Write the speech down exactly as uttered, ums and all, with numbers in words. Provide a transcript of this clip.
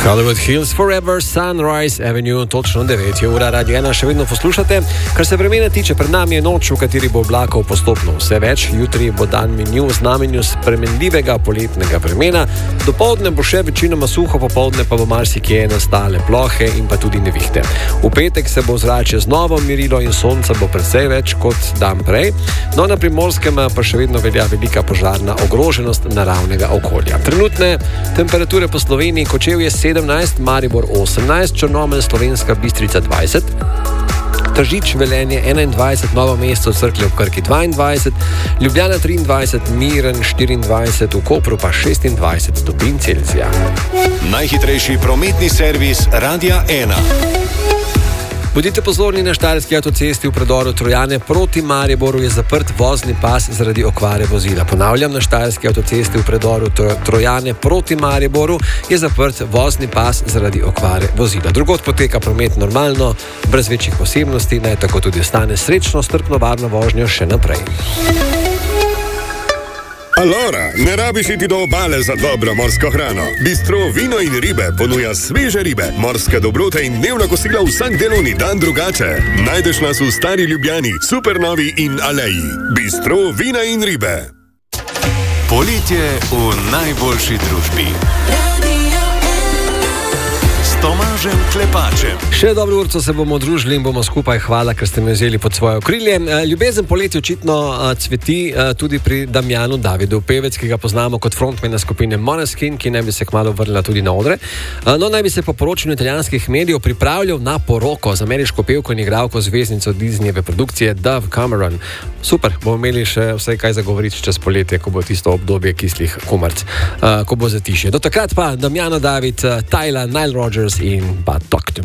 Hollywood Hills Forever, Sunrise Avenue, točno devet ura, Radio ena še vedno poslušate. Kar se vremena tiče, pred nami je noč, v kateri bo oblakov postopno vse več. Jutri bo dan minil v znamenju spremenljivega poletnega vremena. Dopoldne bo še večinoma suho, popoldne pa bo marsikje nastale plohe in pa tudi nevihte. V petek se bo zrače znova mirilo in sonca bo precej več kot dan prej. No, na Primorskem pa še vedno velja velika požarna ogroženost naravnega okolja. Trenutne temperature po Sloveniji: Kočevje sedemnajst, Maribor osemnajst, Črnomelj, Slovenska Bistrica dvajset, Tržič, Velenje enaindvajset, Novo mesto, Cerklje ob Krki dvaindvajset, Ljubljana triindvajset, Miren štiriindvajset, v Kopru pa šestindvajset stopinj Celzija. Najhitrejši prometni servis Radia ena. Bodite pozorni, na štajerski avtocesti v predoru Trojane proti Mariboru je zaprt vozni pas zaradi okvare vozila. Ponavljam, na štajerski avtocesti v predoru Trojane proti Mariboru je zaprt vozni pas zaradi okvare vozila. Drugod poteka promet normalno, brez večjih posebnosti, naj tako tudi ostane. Srečno, strpno, varno vožnjo še naprej. Alora, ne rabiš iti do obale za dobro morsko hrano. Bistro Vino in ribe ponuja sveže ribe, morske dobrote in dnevna kosila vsak delovni dan drugače. Najdeš nas v Stari Ljubljani, Supernovi in Aleji. Bistro Vina in ribe. Poletje v najboljši družbi. Tomažem Klepačem. Še dobro urco se bomo družili in bomo skupaj. Hvala, ker ste me vzeli pod svoje okrilje. Ljubezen poleti očitno cveti tudi pri Damjanu Davidu, pevec, ki ga poznamo kot frontmana skupine Måneskin, ki naj bi se kmalu vrnila tudi na odre. No, naj bi se po poročanju italijanskih medijev pripravljal na poroko z ameriško pevko in igralko zvezdnico Disneyjeve produkcije Dove Cameron. Super, bomo imeli še vsaj kaj zagovoriti čez poletje, ko bo tisto obdobje kislih kumarc, ko bo zatišje. Do takrat pa Damjana David, Tyla, Nile Rodgers in pa Talk to Me.